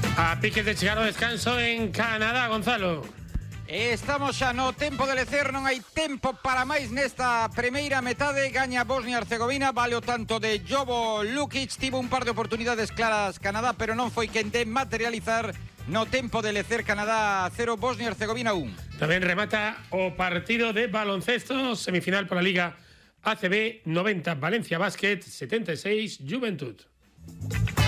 A piques de chegar ao descanso en Canadá, Gonzalo. Estamos xa no tempo de lecer, non hai tempo para máis nesta primeira metade. Gaña Bosnia-Herzegovina, vale o tanto de Jovo Lukic. Tivo un par de oportunidades claras Canadá, pero non foi quen de materializar no tempo de lecer. Canadá 0, Bosnia-Herzegovina 1. Tamén remata o partido de baloncesto, semifinal pola Liga ACB 90, Valencia Basket 76, Juventud.